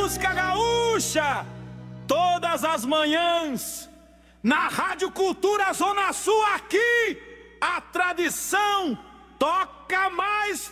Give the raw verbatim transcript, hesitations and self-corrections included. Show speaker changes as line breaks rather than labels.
música gaúcha, todas as manhãs, na Rádio Cultura Zona Sul aqui, a tradição toca mais